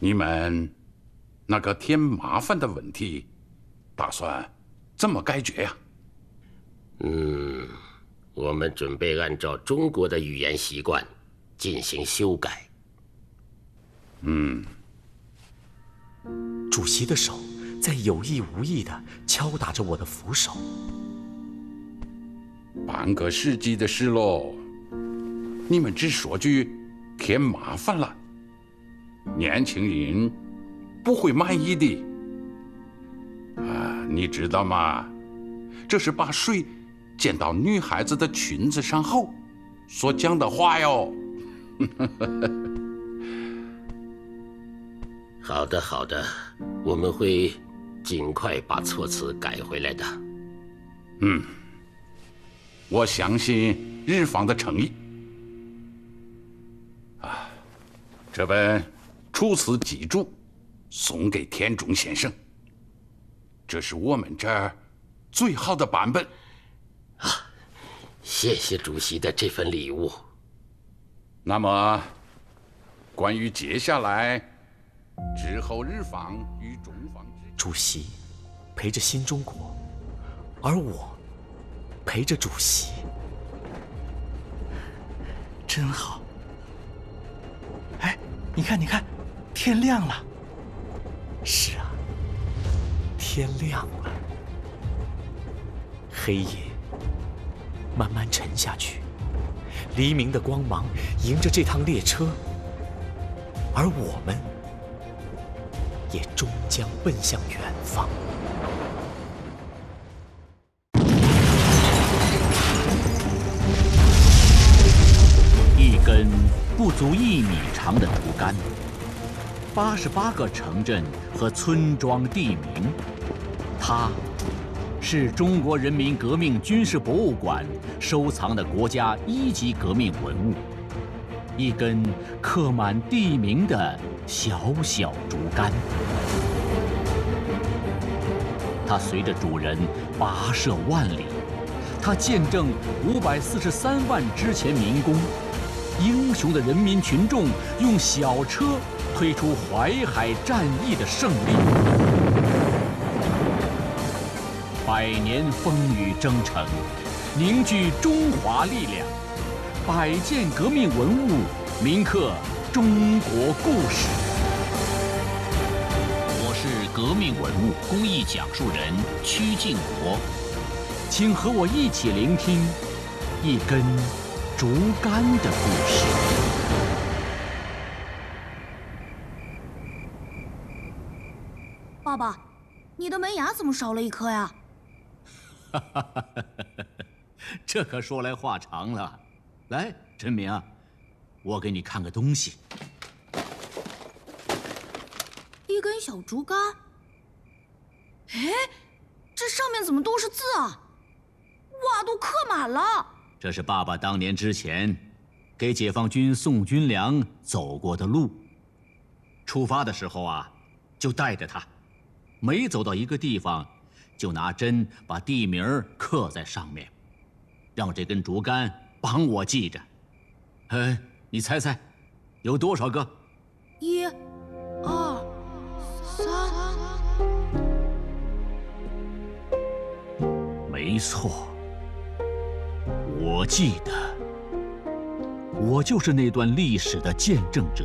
你们那个添麻烦的问题，打算怎么解决呀？ 我们准备按照中国的语言习惯进行修改。 主席的手在有意无意地敲打着我的扶手。 半个世纪的事喽，你们只说句添麻烦了，年轻人不会满意的。你知道吗？这是把水溅到女孩子的裙子上后所讲的话哟。 好的，好的，我们会尽快把措辞改回来的。 我相信日方的诚意。这本楚辞脊注送给田中先生，这是我们这儿最好的版本。 谢谢主席的这份礼物。 那么，关于接下来之后日方与中方主席陪着新中国，而我陪着主席， 真好。哎，你看，你看，天亮了。 是啊，天亮了。黑夜慢慢沉下去，黎明的光芒迎着这趟列车，而我们也终将奔向远方。 一根不足1米长的竹竿，88个城镇和村庄地名，它是中国人民革命军事博物馆收藏的国家1级革命文物，一根刻满地名的小小竹竿。它随着主人跋涉万里，它见证543万之前民工英雄的人民群众用小车推出淮海战役的胜利，100年风雨征程，凝聚中华力量，100件革命文物铭刻中国故事。我是革命文物公益讲述人曲靖国，请和我一起聆听一根竹竿的故事。 爸爸，你的门牙怎么少了一颗呀？ 这可说来话长了。来，陈明啊，我给你看个东西。 一根小竹竿。哎，这上面怎么都是字啊？哇，都刻满了。 这是爸爸当年之前给解放军送军粮走过的路。出发的时候啊，就带着它，每走到一个地方，就拿针把地名刻在上面，让这根竹竿帮我记着。你猜猜，有多少个 ？1、2、3。 没错，我记得，我就是那段历史的见证者。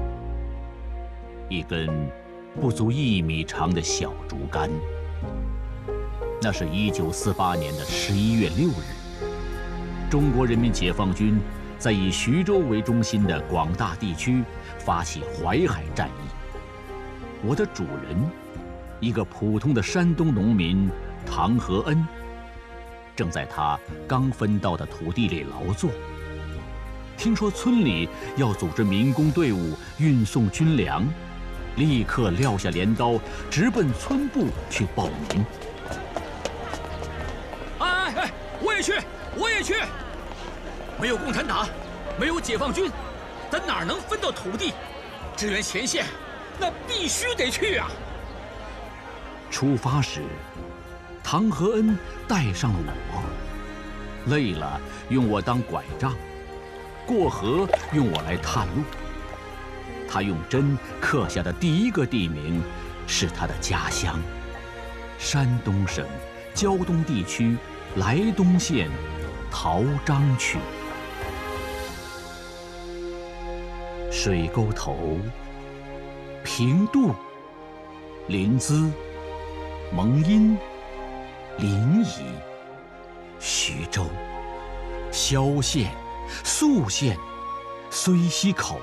一根不足1米长的小竹竿，那是1948年的11月6日，中国人民解放军在以徐州为中心的广大地区发起淮海战役。我的主人，一个普通的山东农民唐和恩，正在他刚分到的土地里劳作。听说村里要组织民工队伍运送军粮，立刻撂下镰刀，直奔村部去报名。哎，我也去，我也去！没有共产党，没有解放军，咱哪能分到土地？支援前线，那必须得去啊！出发时，唐和恩带上了我，累了用我当拐杖，过河用我来探路。 他用针刻下的第一个地名是他的家乡——山东省胶东地区莱东县陶章区。水沟头、平度、临淄、蒙阴、临沂、徐州、萧县、宿县、睢溪口。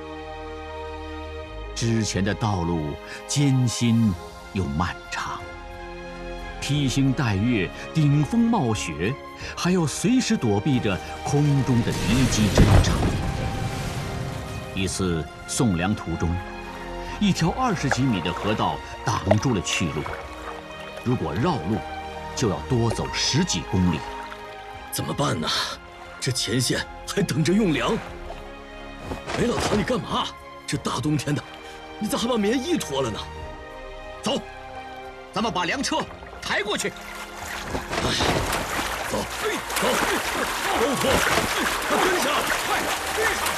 之前的道路艰辛又漫长，披星戴月，顶风冒雪，还要随时躲避着空中的敌机侦察。一次送粮途中，一条20几米的河道挡住了去路，如果绕路，就要多走10几公里。 怎么办呢？这前线还等着用粮。哎，老唐，你干嘛？这大冬天的，你咋还把棉衣脱了呢？ 走，咱们把粮车抬过去。 哎，走，走，都脱，快跟上，快追上！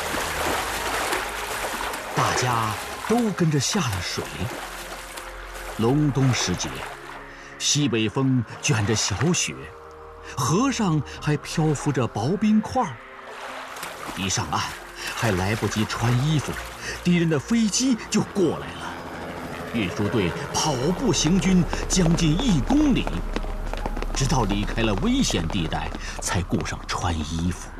大家都跟着下了水。隆冬时节，西北风卷着小雪，河上还漂浮着薄冰块。一上岸，还来不及穿衣服，敌人的飞机就过来了。运输队跑步行军将近1公里，直到离开了危险地带，才顾上穿衣服。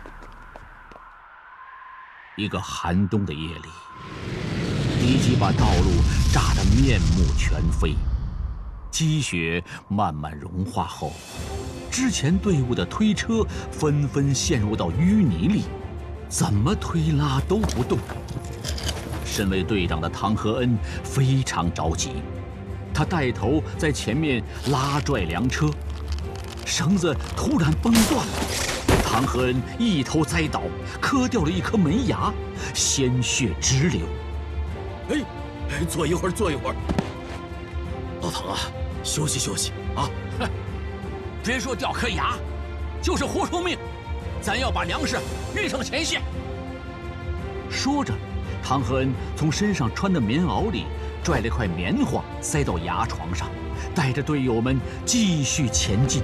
一个寒冬的夜里，敌机把道路炸得面目全非，积雪慢慢融化后，之前队伍的推车纷纷陷入到淤泥里，怎么推拉都不动。身为队长的唐和恩非常着急，他带头在前面拉拽粮车，绳子突然崩断了，唐和恩一头栽倒，磕掉了一颗门牙，鲜血直流。 哎，坐一会儿，坐一会儿。老唐啊，休息休息啊！ 别说掉颗牙，就是活出命，咱要把粮食运上前线。 说着，唐和恩从身上穿的棉袄里拽了块棉花塞到牙床上，带着队友们继续前进。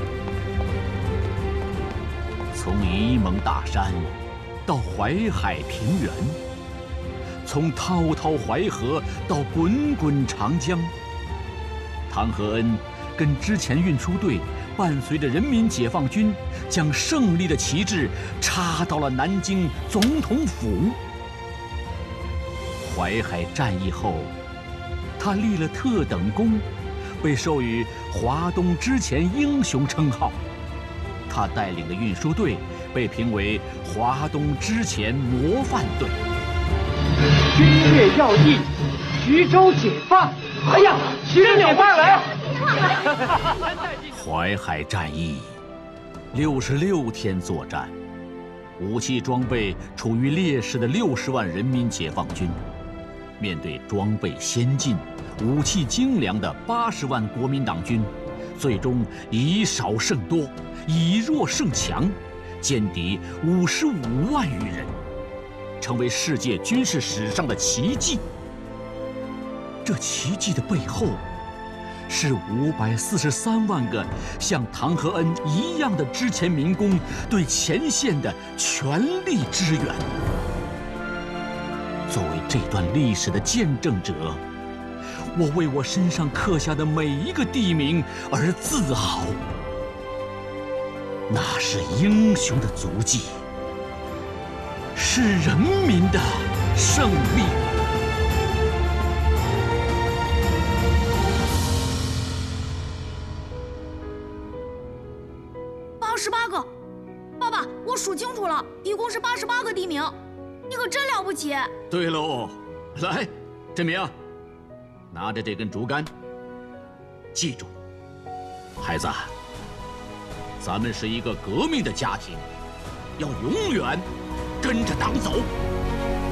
从沂蒙大山到淮海平原，从滔滔淮河到滚滚长江，唐和恩跟之前运输队伴随着人民解放军，将胜利的旗帜插到了南京总统府。淮海战役后，他立了特等功，被授予华东之前英雄称号。他带领的运输队被评为华东之前模范队。 军略要地，徐州解放！哎呀，徐州解放了！ 淮海战役66天作战，武器装备处于劣势的60万人民解放军，面对装备先进、武器精良的80万国民党军，最终以少胜多，以弱胜强，歼敌55万余人，成为世界军事史上的奇迹。这奇迹的背后，是543万个像唐和恩一样的之前民工对前线的全力支援。作为这段历史的见证者，我为我身上刻下的每一个地名而自豪。那是英雄的足迹，是人民的胜利。 88个，爸爸，我数清楚了，一共是88个地名，你可真了不起。 对喽，来，振明，拿着这根竹竿，记住，孩子，咱们是一个革命的家庭，要永远跟着党走。